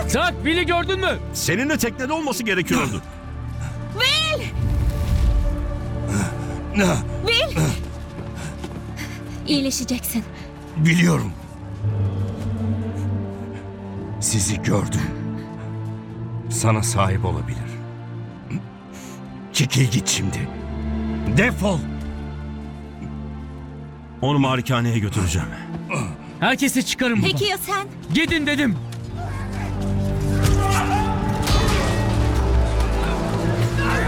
Zack, Bill'i gördün mü? Seninle teknede olması gerekiyordu. Will! Will! İyileşeceksin. Biliyorum. Sizi gördüm. Sana sahip olabilir. Çekil git şimdi. Defol. Onu malikaneye götüreceğim. Herkesi çıkarın buradan. Peki ya sen? Gidin dedim.